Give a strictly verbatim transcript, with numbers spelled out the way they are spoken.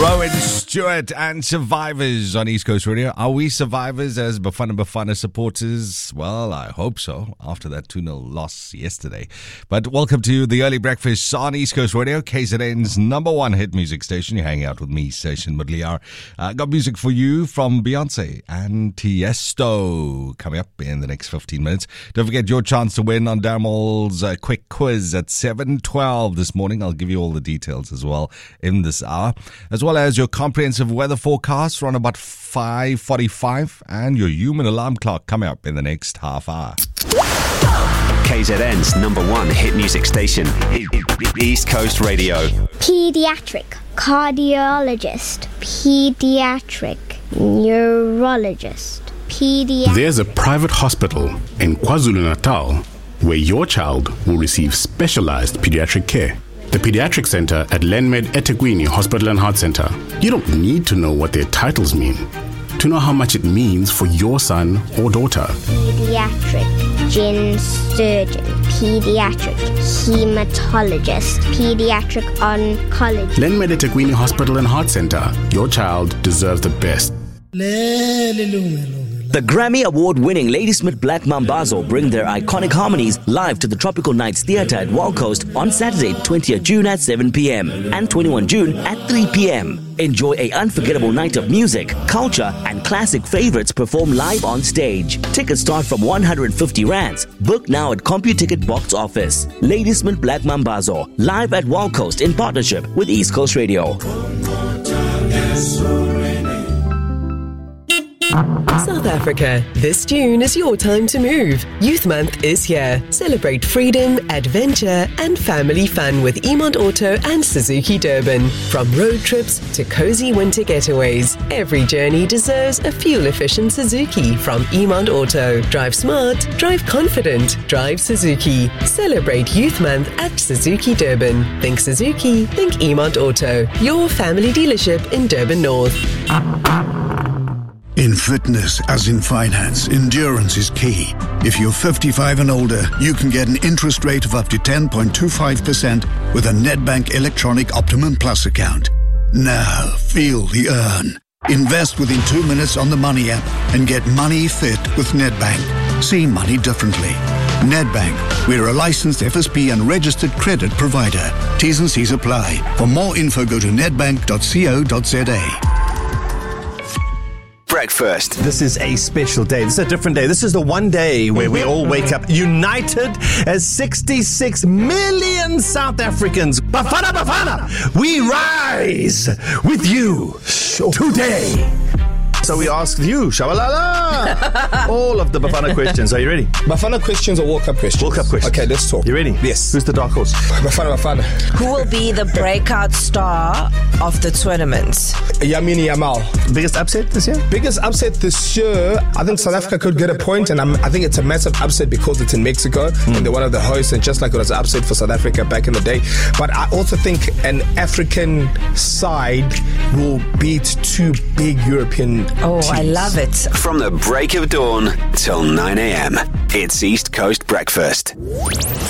Rowan Stewart and Survivors on East Coast Radio. Are we survivors as Bafana Bafana supporters? Well, I hope so, after that two nil loss yesterday. But welcome to the Early Breakfast on East Coast Radio, K Z N's number one hit music station. You're hanging out with me, Session Mudliar. Uh, got music for you from Beyonce and Tiesto coming up in the next fifteen minutes. Don't forget your chance to win on Darmol's uh, quick quiz at seven twelve this morning. I'll give you all the details as well in this hour, as well as your comprehensive weather forecast around about five forty-five and your human alarm clock coming up in the next half hour. K Z N's number one hit music station, East Coast Radio. Pediatric cardiologist, pediatric neurologist, pediatric. There's a private hospital in KwaZulu-Natal where your child will receive specialized pediatric care. The Pediatric Center at Lenmed eThekwini Hospital and Heart Center. You don't need to know what their titles mean to know how much it means for your son or daughter. Pediatric gyn surgeon, pediatric hematologist, pediatric oncologist. Lenmed eThekwini Hospital and Heart Center. Your child deserves the best. The Grammy Award-winning Ladysmith Black Mambazo bring their iconic harmonies live to the Tropical Nights Theatre at Wild Coast on Saturday, twentieth June at seven p.m. and twenty-first June at three p.m. Enjoy a unforgettable night of music, culture, and classic favorites performed live on stage. Tickets start from one hundred fifty rands. Book now at CompuTicket box office. Ladysmith Black Mambazo, live at Wild Coast in partnership with East Coast Radio. South Africa, this June is your time to move. Youth Month is here. Celebrate freedom, adventure, and family fun with Emont Auto and Suzuki Durban. From road trips to cozy winter getaways, every journey deserves a fuel-efficient Suzuki from Emont Auto. Drive smart, drive confident, drive Suzuki. Celebrate Youth Month at Suzuki Durban. Think Suzuki, think Emont Auto. Your family dealership in Durban North. In fitness, as in finance, endurance is key. If you're fifty-five and older, you can get an interest rate of up to ten point two five percent with a Nedbank Electronic Optimum Plus account. Now, feel the earn. Invest within two minutes on the Money app and get money fit with Nedbank. See money differently. Nedbank, we're a licensed F S P and registered credit provider. T's and C's apply. For more info, go to nedbank dot co dot za. Breakfast. This is a special day. This is a different day. This is the one day where we all wake up united as sixty-six million South Africans. Bafana Bafana, we rise with you today. So we ask you, Shabalala, all of the Bafana questions. Are you ready? Bafana questions or World Cup questions? World Cup questions. Okay, let's talk. You ready? Yes. Who's the dark horse? Bafana Bafana. Who will be the breakout star of the tournament? Yamini Yamal. Biggest upset this year? Biggest upset this year, I think South Africa could get a point, and I'm, I think it's a massive upset because it's in Mexico, mm. and they're one of the hosts, and just like it was an upset for South Africa back in the day. But I also think an African side will beat two big European Oh, teams. I love it. From the break of dawn till nine a.m. It's East Coast Breakfast.